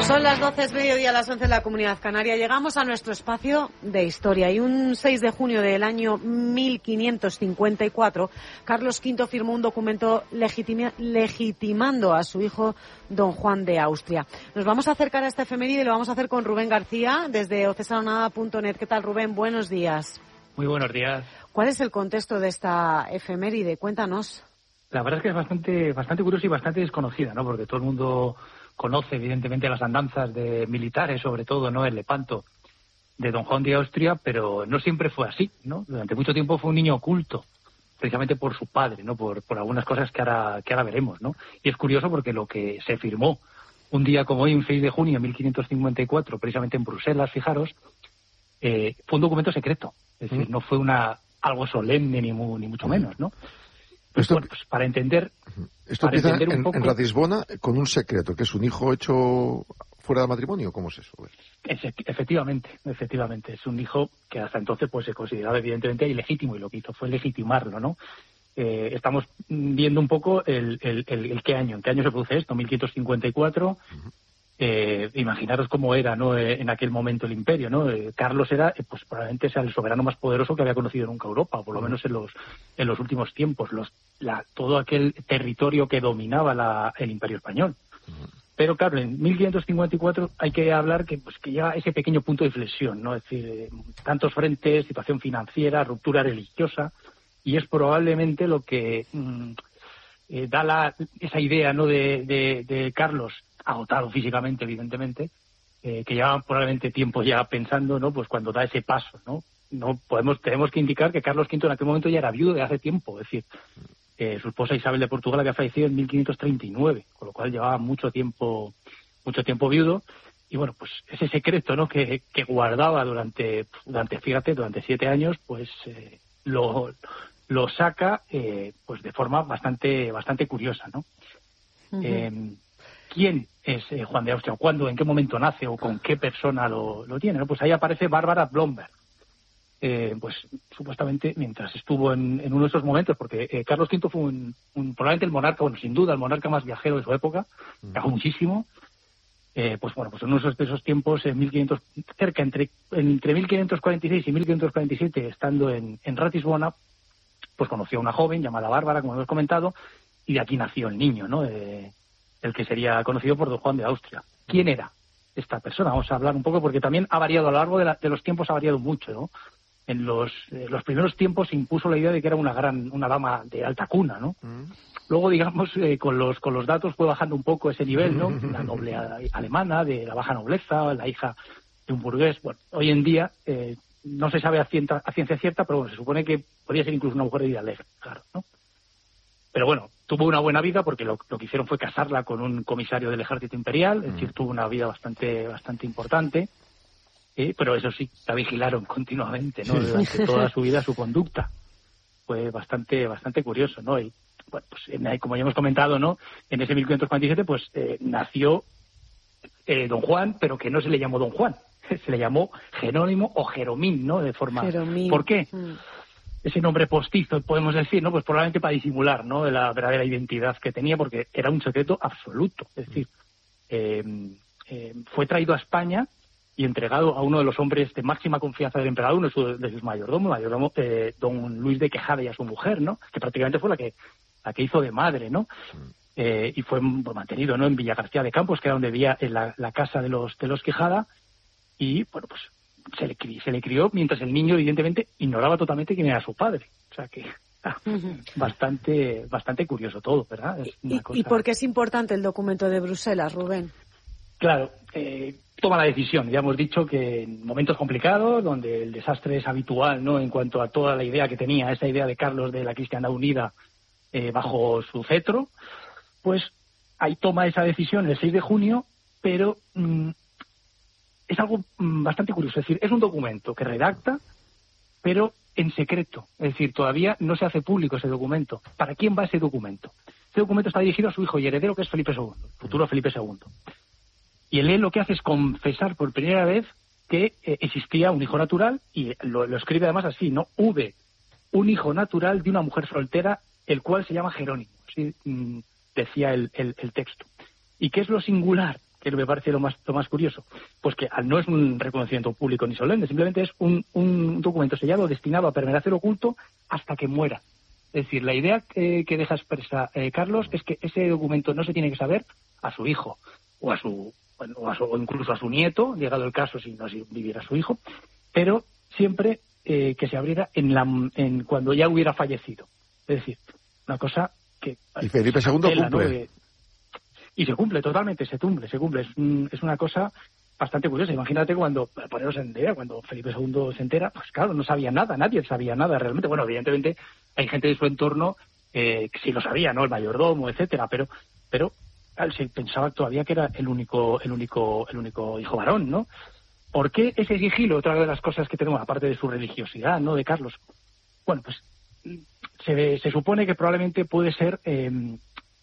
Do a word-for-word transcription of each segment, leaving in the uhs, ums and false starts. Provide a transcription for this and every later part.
Son las doce, es mediodía, a las once en la Comunidad Canaria. Llegamos a nuestro espacio de historia y un seis de junio del año mil quinientos cincuenta y cuatro, Carlos quinto firmó un documento legitima, legitimando a su hijo don Juan de Austria. Nos vamos a acercar a esta efeméride y lo vamos a hacer con Rubén García desde ocesanonada punto net. ¿Qué tal, Rubén? Buenos días. Muy buenos días. ¿Cuál es el contexto de esta efeméride? Cuéntanos. La verdad es que es bastante, bastante curiosa y bastante desconocida, ¿no? Porque todo el mundo conoce evidentemente las andanzas de militares, sobre todo, ¿no?, el Lepanto de don Juan de Austria, pero no siempre fue así, ¿no? Durante mucho tiempo fue un niño oculto, precisamente por su padre, ¿no? Por, por algunas cosas que ahora, que ahora veremos, ¿no? Y es curioso porque lo que se firmó un día como hoy, un seis de junio de mil quinientos cincuenta y cuatro, precisamente en Bruselas, fijaros, eh, fue un documento secreto, es decir, no fue una algo solemne ni, mu, ni mucho menos, ¿no? Pues, esto, bueno, pues para entender... Esto para empieza entender un en, poco, en Ratisbona con un secreto, que es un hijo hecho fuera de matrimonio. ¿Cómo es eso? Efectivamente, efectivamente. Es un hijo que hasta entonces pues se consideraba evidentemente ilegítimo y lo que hizo fue legitimarlo, ¿no? Eh, estamos viendo un poco el, el, el, el qué año, en qué año se produce esto, mil quinientos cincuenta y cuatro. Uh-huh. Eh, imaginaros cómo era, ¿no?, eh, en aquel momento el imperio, ¿no? Eh, Carlos era, eh, pues probablemente sea el soberano más poderoso que había conocido nunca Europa, o por lo menos en los en los últimos tiempos, los la, todo aquel territorio que dominaba la, el imperio español. Uh-huh. Pero claro, en mil quinientos cincuenta y cuatro hay que hablar que pues que llega ese pequeño punto de inflexión, ¿no? Es decir, eh, tantos frentes, situación financiera, ruptura religiosa, y es probablemente lo que mmm, eh, da la, esa idea, ¿no?, de, de, de Carlos, agotado físicamente, evidentemente, eh, que lleva probablemente tiempo ya pensando, ¿no?, pues cuando da ese paso, ¿no? No podemos, tenemos que indicar que Carlos quinto en aquel momento ya era viudo de hace tiempo, es decir, eh, su esposa Isabel de Portugal había fallecido en mil quinientos treinta y nueve, con lo cual llevaba mucho tiempo, mucho tiempo viudo, y bueno, pues ese secreto, ¿no?, que, que guardaba durante, durante, fíjate, durante siete años, pues eh, lo, lo saca, eh, pues de forma bastante, bastante curiosa, ¿no? Uh-huh. Eh, ¿Quién es eh, Juan de Austria? ¿Cuándo? ¿En qué momento nace? ¿O con qué persona lo, lo tiene? ¿no? Pues ahí aparece Bárbara Blomberg. Eh, pues supuestamente mientras estuvo en, en uno de esos momentos, porque eh, Carlos quinto fue un, un, probablemente el monarca, bueno, sin duda, el monarca más viajero de su época, viajó muchísimo. Eh, pues bueno, pues en uno de esos, de esos tiempos, en mil quinientos, cerca entre, entre mil quinientos cuarenta y seis y mil quinientos cuarenta y siete, estando en, en Ratisbona, pues conoció a una joven llamada Bárbara, como hemos comentado, y de aquí nació el niño, ¿no? Eh, el que sería conocido por don Juan de Austria. ¿Quién era esta persona? Vamos a hablar un poco, porque también ha variado a lo largo de, la, de los tiempos, ha variado mucho, ¿no? En los, eh, los primeros tiempos se impuso la idea de que era una gran, una dama de alta cuna, ¿no? Mm. Luego, digamos, eh, con los con los datos fue bajando un poco ese nivel, ¿no? La noble alemana, de la baja nobleza, la hija de un burgués. Bueno, hoy en día eh, no se sabe a ciencia, a ciencia cierta, pero bueno, se supone que podría ser incluso una mujer de vida alegre, claro, ¿no? Pero bueno, tuvo una buena vida porque lo, lo que hicieron fue casarla con un comisario del ejército imperial, es decir, tuvo una vida bastante bastante importante, eh, pero eso sí, la vigilaron continuamente, ¿no? Durante toda su vida, su conducta. Fue bastante bastante curioso, ¿no? Y bueno, pues en, como ya hemos comentado, ¿no?, en ese mil quinientos cuarenta y siete, pues eh, nació eh, don Juan, pero que no se le llamó don Juan, se le llamó Jerónimo o Jeromín, ¿no? De forma... Jeromín. ¿Por qué? Mm. Ese nombre postizo, podemos decir, ¿no? Pues probablemente para disimular, ¿no?, de la verdadera identidad que tenía, porque era un secreto absoluto. Es decir, eh, eh, fue traído a España y entregado a uno de los hombres de máxima confianza del emperador, uno de sus, de sus mayordomos, mayordomo, eh, don Luis de Quejada, y a su mujer, ¿no?, que prácticamente fue la que la que hizo de madre, ¿no? Eh, y fue mantenido, ¿no?, en Villa García de Campos, que era donde vivía en la, la casa de los de los Quejada, y bueno, pues se le, se le crió mientras el niño evidentemente ignoraba totalmente quién era su padre. O sea que ah, uh-huh. bastante bastante curioso todo, ¿verdad? Es una ¿Y, cosa... ¿Y por qué es importante el documento de Bruselas, Rubén? Claro, eh, toma la decisión. Ya hemos dicho que en momentos complicados, donde el desastre es habitual, ¿no?, en cuanto a toda la idea que tenía, esa idea de Carlos de la cristiandad unida eh, bajo su cetro, pues ahí toma esa decisión el seis de junio, pero... Mmm, es algo bastante curioso, es decir, es un documento que redacta, pero en secreto, es decir, todavía no se hace público ese documento. ¿Para quién va ese documento? Este documento está dirigido a su hijo y heredero, que es Felipe segundo, futuro Felipe segundo. Y él lo que hace es confesar por primera vez que eh, existía un hijo natural, y lo, lo escribe además así, ¿no? Hube un hijo natural de una mujer soltera, el cual se llama Jerónimo, así mm, decía el, el, el texto. ¿Y qué es lo singular? que me parece lo más, lo más curioso, pues que no es un reconocimiento público ni solemne, simplemente es un, un documento sellado destinado a permanecer oculto hasta que muera. Es decir, la idea que, que deja expresa eh, Carlos es que ese documento no se tiene que saber a su hijo o a su, bueno, o, a su o incluso a su nieto, llegado el caso si no si viviera su hijo, pero siempre eh, que se abriera en la en cuando ya hubiera fallecido. Es decir, una cosa que... Y Felipe segundo tela, cumple. ¿No? Eh, y se cumple, totalmente, se cumple, se cumple. Es, un, es una cosa bastante curiosa. Imagínate cuando, poneros en idea, cuando Felipe segundo se entera, pues claro, no sabía nada, nadie sabía nada realmente. Bueno, evidentemente hay gente de su entorno eh, que sí lo sabía, ¿no? El mayordomo, etcétera, pero pero se pensaba todavía que era el único el único el único hijo varón, ¿no? ¿Por qué ese sigilo? Otra de las cosas que tenemos, aparte de su religiosidad, ¿no? De Carlos. Bueno, pues se, se supone que probablemente puede ser eh,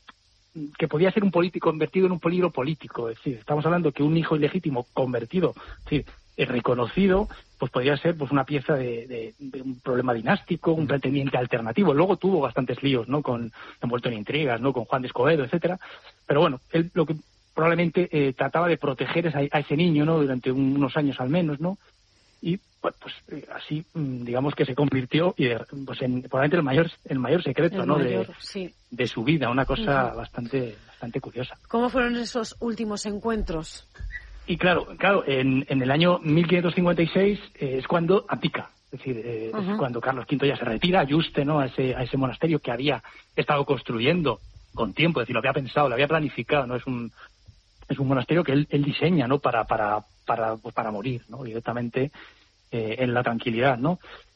que podía ser un político convertido en un peligro político. Es decir, estamos hablando que un hijo ilegítimo convertido, es decir, reconocido, pues podría ser pues una pieza de, de, de un problema dinástico, un pretendiente alternativo. Luego tuvo bastantes líos, ¿no? Con envuelto en intrigas, ¿no? Con Juan de Escobedo, etcétera. Pero bueno, él lo que probablemente eh, trataba de proteger a, a ese niño, ¿no? Durante unos años al menos, ¿no? Y pues, pues eh, así, digamos que se convirtió y pues en probablemente el mayor el mayor secreto, el ¿no? Mayor, de, sí. de su vida, una cosa uh-huh. bastante bastante curiosa. ¿Cómo fueron esos últimos encuentros? Y claro, claro, en, en el año mil quinientos cincuenta y seis eh, es cuando abdica, es decir, eh, uh-huh. es cuando Carlos quinto ya se retira a Yuste, ¿no? A ese a ese monasterio que había estado construyendo con tiempo, es decir, lo había pensado, lo había planificado, no es un es un monasterio que él, él diseña, ¿no? Para para para pues para morir, ¿no? Directamente eh, en la tranquilidad, ¿no?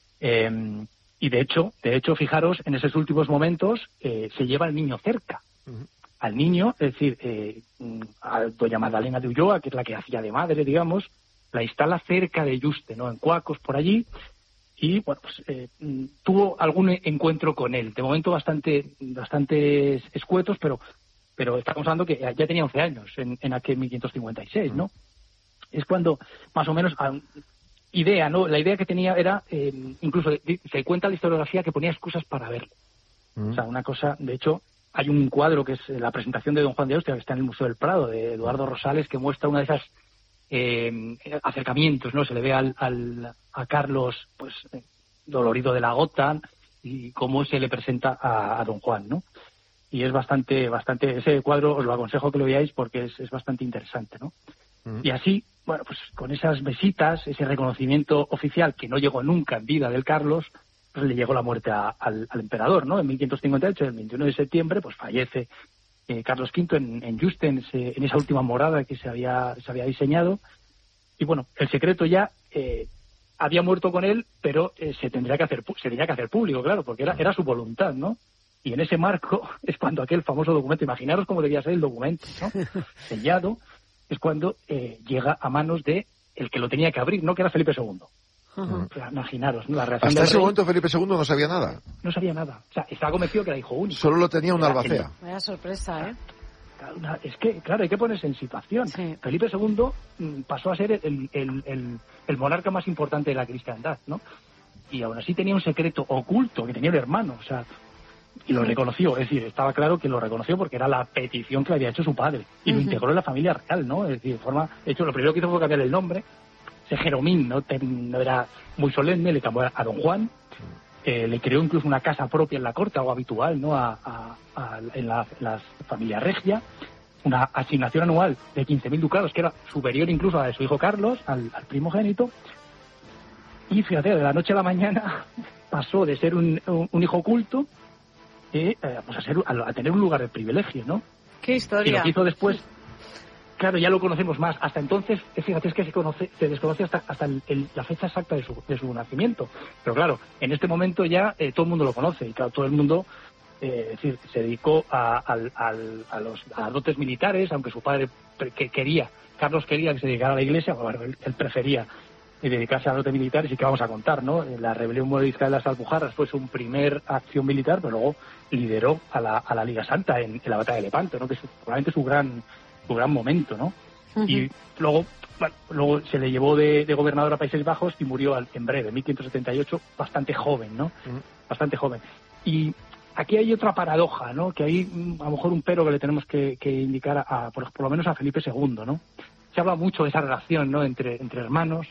Eh, y de hecho, de hecho, fijaros, en esos últimos momentos eh, se lleva al niño cerca. Uh-huh. Al niño, es decir, eh, a doña Magdalena de Ulloa, que es la que hacía de madre, digamos, la instala cerca de Yuste, ¿no? En Cuacos, por allí, y bueno, pues eh, tuvo algún encuentro con él, de momento bastante, bastante escuetos, pero pero estamos hablando que ya tenía once años en, en aquel mil quinientos cincuenta y seis, ¿no? Es cuando, más o menos, idea, ¿no? La idea que tenía era, eh, incluso se cuenta la historiografía que ponía excusas para verlo. Mm. O sea, una cosa, de hecho, hay un cuadro que es la presentación de Don Juan de Austria, que está en el Museo del Prado, de Eduardo Rosales, que muestra una de esas eh, acercamientos, ¿no? Se le ve al, al, a Carlos, pues, eh, dolorido de la gota, y cómo se le presenta a, a Don Juan, ¿no? Y es bastante, bastante, ese cuadro os lo aconsejo que lo veáis porque es, es bastante interesante, ¿no? Mm. Y así, bueno, pues con esas visitas, ese reconocimiento oficial que no llegó nunca en vida del Carlos, pues le llegó la muerte a, al, al emperador, ¿no? En mil quinientos cincuenta y ocho, el veintiuno de septiembre, pues fallece eh, Carlos quinto en, en Yuste, en, ese, en esa última morada que se había, se había diseñado. Y bueno, el secreto ya eh, había muerto con él, pero eh, se tendría que hacer, se tenía que hacer público, claro, porque era, era su voluntad, ¿no? Y en ese marco es cuando aquel famoso documento, imaginaros cómo debía ser el documento, ¿no? Sellado, es cuando eh, llega a manos de el que lo tenía que abrir, ¿no? Que era Felipe segundo. Uh-huh. Pues imaginaros, ¿no? La reacción Hasta del ese rey, momento Felipe segundo no sabía nada. No sabía nada. O sea, estaba convencido que era hijo único. Solo lo tenía una albacea. Vaya sorpresa, ¿eh? Una, es que, claro, hay que ponerse en situación. Sí. Felipe segundo mm, pasó a ser el, el, el, el monarca más importante de la cristiandad, ¿no? Y aún así tenía un secreto oculto que tenía el hermano, o sea... Y lo reconoció, es decir, estaba claro que lo reconoció porque era la petición que le había hecho su padre. Y uh-huh. lo integró en la familia real, ¿no? Es decir, de forma... De hecho, lo primero que hizo fue cambiar el nombre. Ese Jeromín, ¿no? no era muy solemne, le cambió a Don Juan. Eh, le creó incluso una casa propia en la corte, algo habitual, ¿no? A, a, a, en la, la familia regia. Una asignación anual de quince mil ducados, que era superior incluso a la de su hijo Carlos, al, al primogénito. Y fíjate, de la noche a la mañana pasó de ser un, un, un hijo oculto Eh, eh, pues a, ser, a, a tener un lugar de privilegio, ¿no? Qué historia. Y lo que hizo después, claro, ya lo conocemos más. Hasta entonces, fíjate, es que se conoce, se desconoce hasta, hasta el, el, la fecha exacta de su, de su nacimiento. Pero claro, en este momento ya eh, todo el mundo lo conoce. Y claro, todo el mundo eh, es decir, se dedicó a, a, a, a los a las dotes militares, aunque su padre que quería, Carlos quería que se dedicara a la iglesia, bueno, él, él prefería y dedicarse a las dotes militares. Y que vamos a contar, ¿no? La rebelión morisca de las Alpujarras fue su primer acción militar, pero luego lideró a la, a la Liga Santa en, en la batalla de Lepanto, ¿no? Que es probablemente su gran su gran momento, ¿no? Uh-huh. Y luego, bueno, luego se le llevó de, de gobernador a Países Bajos y murió al, en breve, en mil quinientos setenta y ocho, bastante joven, ¿no? Uh-huh. Bastante joven. Y aquí hay otra paradoja, ¿no? Que hay a lo mejor un pero que le tenemos que, que indicar a, a por, por lo menos a Felipe segundo, ¿no? Se habla mucho de esa relación, ¿no? Entre, entre hermanos.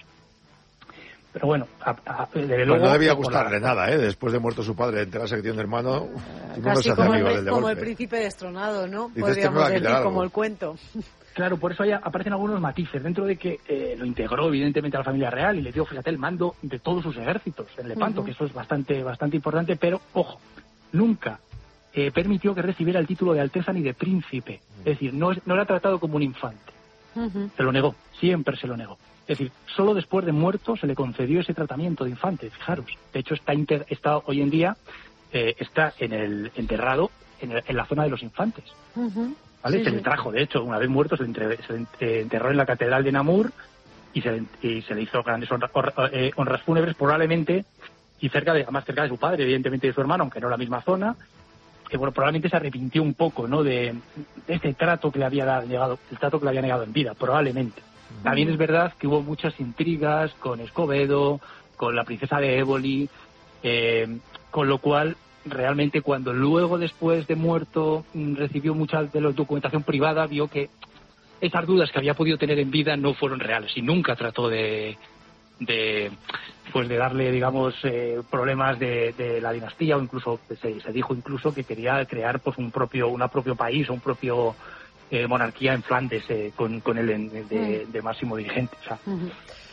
Pero bueno, a, a, desde luego... Pues no debía gustarle la... nada, ¿eh? Después de muerto su padre, enterarse que tiene un hermano... Uh, casi como, el, como el príncipe destronado, ¿no? Dices, podríamos decir, algo. Como el cuento. Claro, por eso hay, aparecen algunos matices. Dentro de que eh, lo integró, evidentemente, a la familia real y le dio, fíjate, el mando de todos sus ejércitos en Lepanto, uh-huh. que eso es bastante, bastante importante, pero, ojo, nunca eh, permitió que recibiera el título de alteza ni de príncipe. Es decir, no, es, no era tratado como un infante. Uh-huh. Se lo negó, siempre se lo negó. Es decir, solo después de muerto se le concedió ese tratamiento de infante, fijaros. De hecho, está, inter, está hoy en día eh, está en el enterrado en, el, en la zona de los infantes. Uh-huh. ¿Vale? Sí, se sí. le trajo, de hecho, una vez muerto, se le, entre, se le enterró en la catedral de Namur y se, y se le hizo grandes honra, honra, eh, honras fúnebres, probablemente, y cerca de, más cerca de su padre, evidentemente de su hermano, aunque no en la misma zona. Que bueno, probablemente se arrepintió un poco, ¿no? De, de este trato que le había llegado, el trato que le había negado en vida, probablemente. También es verdad que hubo muchas intrigas con Escobedo, con la princesa de Éboli, eh, con lo cual realmente cuando luego después de muerto recibió mucha de la documentación privada, vio que esas dudas que había podido tener en vida no fueron reales y nunca trató de de pues de darle, digamos, eh, problemas de, de la dinastía, o incluso se, se dijo incluso que quería crear pues un propio una propio país o un propio Eh, monarquía en Flandes eh, con, con él en, de, de máximo dirigente, o sea. Uh-huh.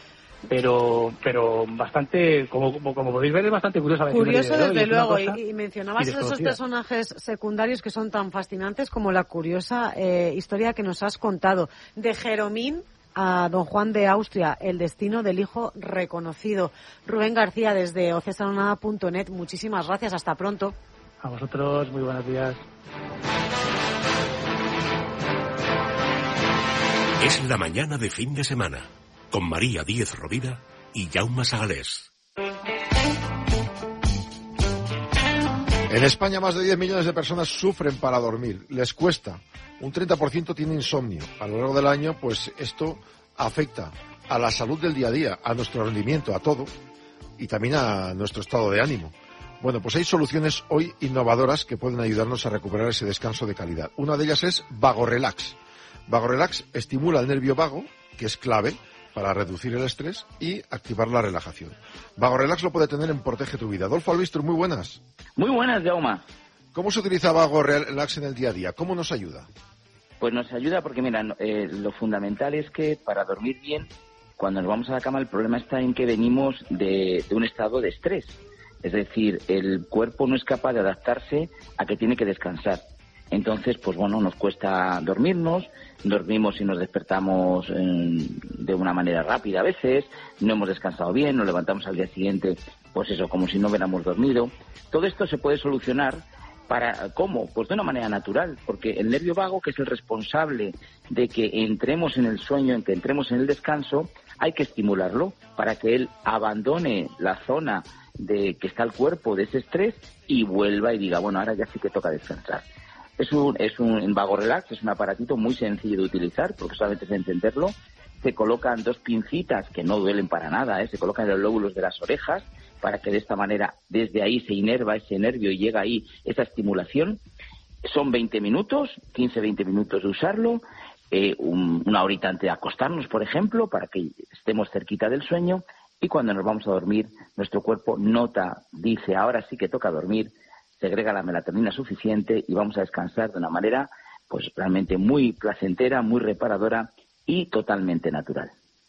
pero pero bastante, como, como, como podéis ver, es bastante curiosa la curioso de desde luego, y, y mencionabas esos personajes secundarios que son tan fascinantes como la curiosa eh, historia que nos has contado de Jeromín a don Juan de Austria, el destino del hijo reconocido. Rubén García, desde ocesanoNada punto net, muchísimas gracias, hasta pronto. A vosotros, muy buenos días. Es la mañana de fin de semana, con María Díez Rovira y Jaume Sagalés. En España más de diez millones de personas sufren para dormir, les cuesta. Un treinta por ciento tiene insomnio. A lo largo del año, pues esto afecta a la salud del día a día, a nuestro rendimiento, a todo, y también a nuestro estado de ánimo. Bueno, pues hay soluciones hoy innovadoras que pueden ayudarnos a recuperar ese descanso de calidad. Una de ellas es VagoRelax. VagoRelax estimula el nervio vago, que es clave para reducir el estrés y activar la relajación. VagoRelax lo puede tener en Protege tu Vida. Adolfo Albistro, muy buenas. Muy buenas, Jaume. ¿Cómo se utiliza VagoRelax en el día a día? ¿Cómo nos ayuda? Pues nos ayuda porque, mira, eh, lo fundamental es que para dormir bien, cuando nos vamos a la cama, el problema está en que venimos de, de un estado de estrés. Es decir, el cuerpo no es capaz de adaptarse a que tiene que descansar. Entonces, pues bueno, nos cuesta dormirnos, dormimos y nos despertamos eh, de una manera rápida a veces, no hemos descansado bien, nos levantamos al día siguiente, pues eso, como si no hubiéramos dormido. Todo esto se puede solucionar para, ¿cómo? Pues de una manera natural, porque el nervio vago, que es el responsable de que entremos en el sueño, en que entremos en el descanso, hay que estimularlo para que él abandone la zona de que está el cuerpo de ese estrés y vuelva y diga, bueno, ahora ya sí que toca descansar. Es un, es un VagoRelax, es un aparatito muy sencillo de utilizar, porque solamente es entenderlo. Se colocan dos pincitas que no duelen para nada, ¿eh? Se colocan en los lóbulos de las orejas para que de esta manera desde ahí se inerva ese nervio y llega ahí esa estimulación. Son veinte minutos, quince a veinte minutos de usarlo, eh, un, una horita antes de acostarnos, por ejemplo, para que estemos cerquita del sueño, y cuando nos vamos a dormir, nuestro cuerpo nota, dice, ahora sí que toca dormir, segrega la melatonina suficiente y vamos a descansar de una manera pues realmente muy placentera, muy reparadora y totalmente natural.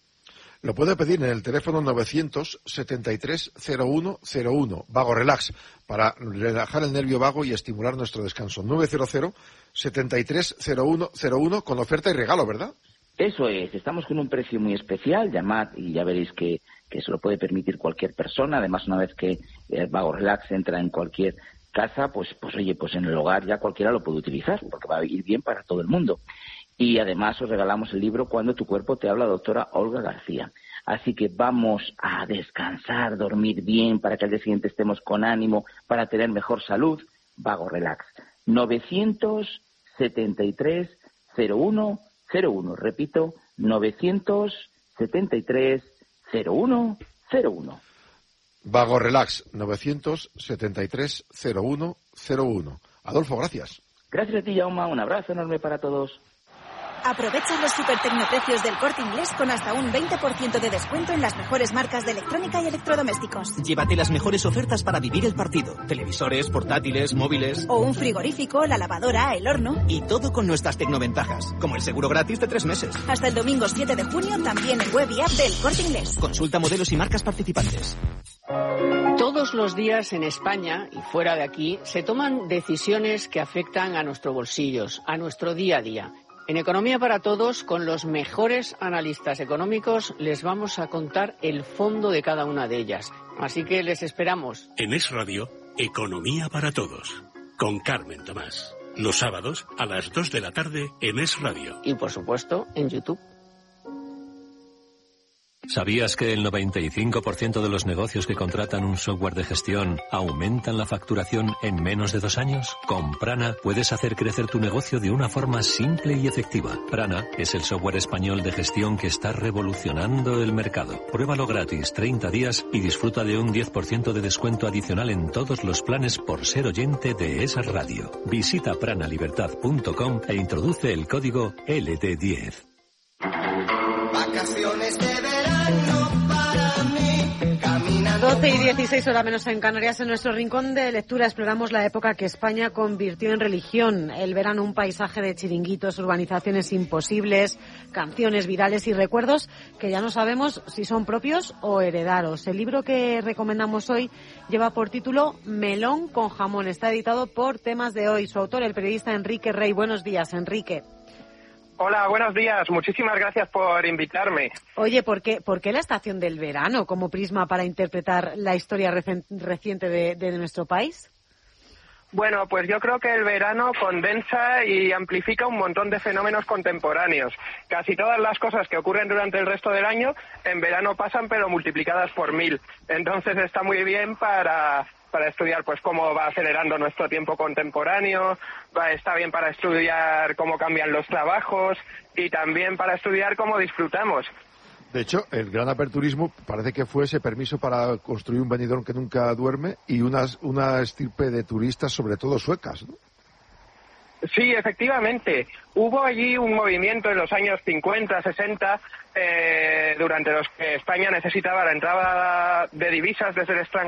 Lo puede pedir en el teléfono novecientos setenta y tres cero uno cero uno, VagoRelax, para relajar el nervio vago y estimular nuestro descanso. novecientos setenta y tres cero uno cero uno con oferta y regalo, ¿verdad? Eso es, estamos con un precio muy especial, llamad y ya veréis que, que se lo puede permitir cualquier persona. Además, una vez que el VagoRelax entra en cualquier casa, pues, pues oye, pues en el hogar ya cualquiera lo puede utilizar, porque va a ir bien para todo el mundo. Y además os regalamos el libro Cuando tu cuerpo te habla, doctora Olga García. Así que vamos a descansar, dormir bien, para que al día siguiente estemos con ánimo, para tener mejor salud. VagoRelax. novecientos setenta y tres cero uno cero uno. Repito, novecientos setenta y tres cero uno cero uno. Vago Relax, novecientos setenta y tres cero uno cero uno. Adolfo, gracias. Gracias a ti, Jaume. Un abrazo enorme para todos. Aprovecha los supertecnoprecios del Corte Inglés con hasta un veinte por ciento de descuento en las mejores marcas de electrónica y electrodomésticos. Llévate las mejores ofertas para vivir el partido. Televisores, portátiles, móviles... O un frigorífico, la lavadora, el horno... Y todo con nuestras tecnoventajas, como el seguro gratis de tres meses. Hasta el domingo siete de junio, también en web y app del Corte Inglés. Consulta modelos y marcas participantes. Todos los días en España y fuera de aquí se toman decisiones que afectan a nuestros bolsillos, a nuestro día a día. En Economía para Todos, con los mejores analistas económicos, les vamos a contar el fondo de cada una de ellas. Así que les esperamos. En Es Radio, Economía para Todos, con Carmen Tomás. Los sábados a las dos de la tarde en Es Radio. Y por supuesto, en YouTube. ¿Sabías que el noventa y cinco por ciento de los negocios que contratan un software de gestión aumentan la facturación en menos de dos años? Con Prana puedes hacer crecer tu negocio de una forma simple y efectiva. Prana es el software español de gestión que está revolucionando el mercado. Pruébalo gratis treinta días y disfruta de un diez por ciento de descuento adicional en todos los planes por ser oyente de esa radio. Visita pranalibertad punto com e introduce el código L D diez. Vacaciones de verano para mí, caminando... doce y dieciséis horas menos en Canarias. En nuestro rincón de lectura exploramos la época que España convirtió en religión. El verano, un paisaje de chiringuitos, urbanizaciones imposibles, canciones virales y recuerdos que ya no sabemos si son propios o heredados. El libro que recomendamos hoy lleva por título Melón con jamón. Está editado por Temas de Hoy. Su autor, el periodista Enrique Rey. Buenos días, Enrique. Hola, buenos días. Muchísimas gracias por invitarme. Oye, ¿por qué, ¿por qué la estación del verano como prisma para interpretar la historia recen- reciente de, de nuestro país? Bueno, pues yo creo que el verano condensa y amplifica un montón de fenómenos contemporáneos. Casi todas las cosas que ocurren durante el resto del año en verano pasan, pero multiplicadas por mil. Entonces está muy bien para... para estudiar pues cómo va acelerando nuestro tiempo contemporáneo, va, está bien para estudiar cómo cambian los trabajos y también para estudiar cómo disfrutamos. De hecho, el gran aperturismo parece que fue ese permiso para construir un Benidorm que nunca duerme y unas, una estirpe de turistas, sobre todo suecas, ¿no? Sí, efectivamente. Hubo allí un movimiento en los años cincuenta, sesenta, eh, durante los que España necesitaba la entrada de divisas desde el extranjero.